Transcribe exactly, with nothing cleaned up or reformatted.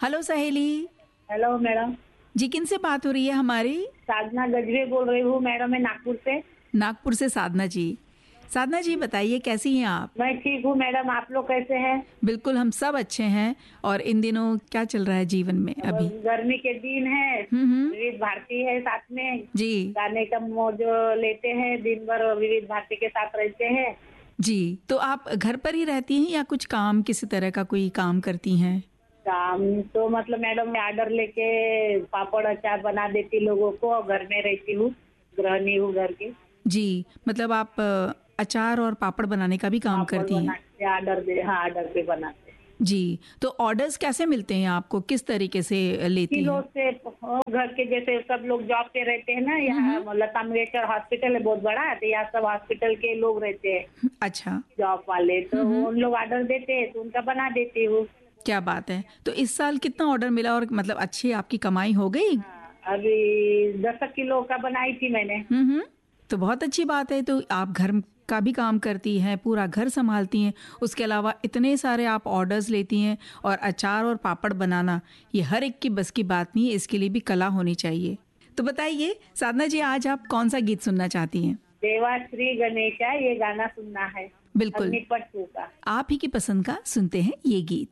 Hello सहेली। Hello madam. जी, किन से बात हो रही है हमारी? साधना गजबे बोल रही हूँ मैडम, मैं नागपुर से। नागपुर से साधना जी। साधना जी बताइए, कैसी हैं आप? मैं ठीक हूँ मैडम, आप लोग कैसे हैं? बिल्कुल, हम सब अच्छे हैं। और इन दिनों क्या चल रहा है जीवन में अब अभी? गर्मी के दिन है, हम्म हम्म। विविध भारती है साथ में, जी गाने का मौज लेते हैं, दिन भर विविध भारती के साथ रहते हैं। जी। तो आप घर पर ही रहती हैं या कुछ काम, किसी तरह का कोई काम करती हैं? काम तो मतलब मैडम मैं ऑर्डर लेके पापड़ अचार बना देती लोगों को, और घर में रहती हूँ, गृहिणी हूँ घर की। जी, मतलब आप अ, अचार और पापड़ बनाने का भी काम पापड़ करती हैं? बनाते ऑर्डर दे, हाँ ऑर्डर पे बनाते। जी, तो ऑर्डर्स कैसे मिलते हैं आपको, किस तरीके से लेती किलो हैं? से हो, घर के जैसे सब लोग जॉब पे रहते हैं ना, हम्म हम्म। यहाँ लता मंगेशकर हॉस्पिटल है बहुत बड़ा है, तो यहाँ सब हॉस्पिटल के लोग रहते हैं अच्छा। जॉब वाले, तो हम्म हम्म। उन लोग ऑर्डर देते हैं तो उनका बना देती हूँ। क्या बात है। तो इस साल कितना ऑर्डर मिला और मतलब अच्छी आपकी कमाई हो गई? हाँ, अभी दस किलो का बनाई थी मैंने। हम्म हम्म। तो बहुत अच्छी बात है। तो आप घर का भी काम करती हैं, पूरा घर संभालती हैं, उसके अलावा इतने सारे आप ऑर्डर्स लेती हैं, और अचार और पापड़ बनाना ये हर एक की बस की बात नहीं है, इसके लिए भी कला होनी चाहिए। तो बताइए साधना जी, आज आप कौन सा गीत सुनना चाहती हैं? देवा श्री गणेशा ये गाना सुनना है, बिल्कुल, अग्निपथ टू का। आप ही की पसंद का सुनते हैं ये गीत।